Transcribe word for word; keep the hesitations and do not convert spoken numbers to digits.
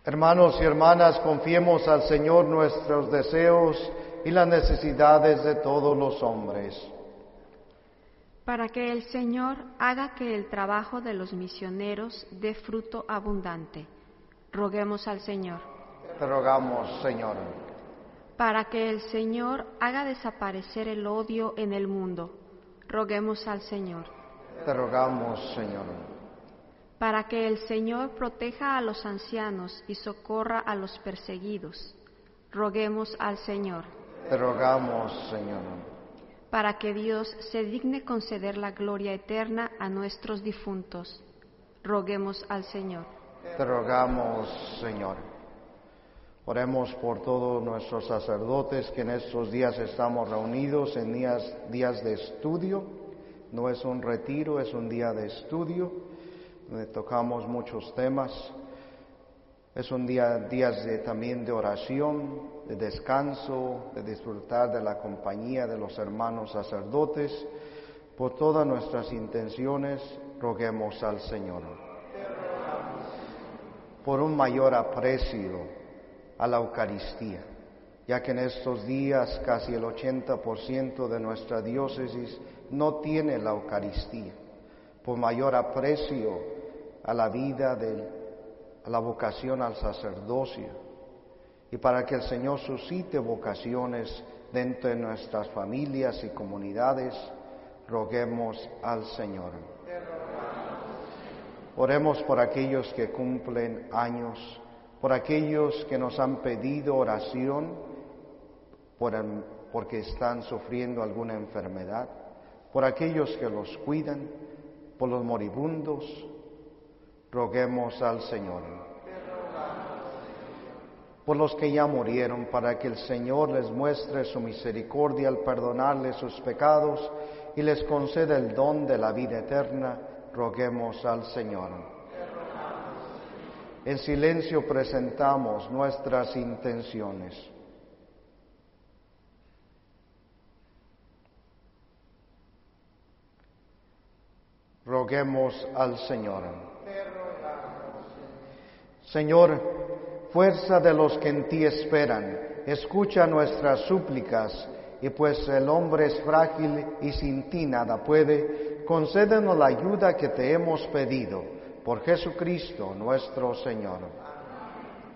Hermanos y hermanas, confiemos al Señor nuestros deseos y las necesidades de todos los hombres. Para que el Señor haga que el trabajo de los misioneros dé fruto abundante, roguemos al Señor. Te rogamos, Señor. Para que el Señor haga desaparecer el odio en el mundo, roguemos al Señor. Te rogamos, Señor. Para que el Señor proteja a los ancianos y socorra a los perseguidos, roguemos al Señor. Te rogamos, Señor. Para que Dios se digne conceder la gloria eterna a nuestros difuntos, roguemos al Señor. Te rogamos, Señor. Oremos por todos nuestros sacerdotes que en estos días estamos reunidos en días, días de estudio. No es un retiro, es un día de estudio, donde tocamos muchos temas. Es un día, días de, también de oración, de descanso, de disfrutar de la compañía de los hermanos sacerdotes. Por todas nuestras intenciones, roguemos al Señor. Por un mayor aprecio a la Eucaristía, ya que en estos días casi el ochenta por ciento de nuestra diócesis no tiene la Eucaristía. Por mayor aprecio a la vida del a la vocación al sacerdocio, y para que el Señor suscite vocaciones dentro de nuestras familias y comunidades, roguemos al Señor. Oremos por aquellos que cumplen años, por aquellos que nos han pedido oración por el, porque están sufriendo alguna enfermedad, por aquellos que los cuidan, por los moribundos. Roguemos al Señor. Por los que ya murieron, para que el Señor les muestre su misericordia al perdonarles sus pecados y les conceda el don de la vida eterna, roguemos al Señor. En silencio presentamos nuestras intenciones. Roguemos al Señor. Señor, fuerza de los que en ti esperan, escucha nuestras súplicas, y pues el hombre es frágil y sin ti nada puede, concédenos la ayuda que te hemos pedido, por Jesucristo nuestro Señor.